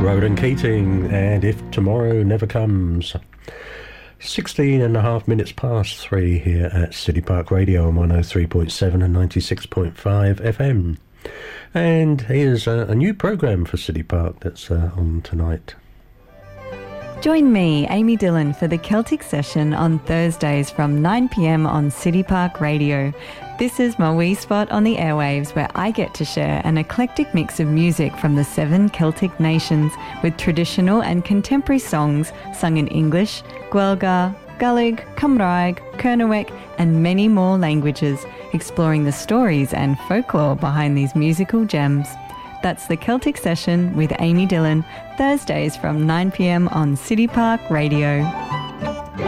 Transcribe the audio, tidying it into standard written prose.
Roland Keating, and If Tomorrow Never Comes. 16 and a half minutes past 3 here at City Park Radio on 103.7 and 96.5 FM. And here's a new programme for City Park that's on tonight. Join me, Amy Dillon, for the Celtic Session on Thursdays from 9 p.m. on City Park Radio. This is my wee spot on the airwaves where I get to share an eclectic mix of music from the 7 Celtic nations with traditional and contemporary songs sung in English, Guelga, Gaelic, Cymraeg, Kernewek and many more languages, exploring the stories and folklore behind these musical gems. That's the Celtic Session with Amy Dillon, Thursdays from 9 p.m. on City Park Radio.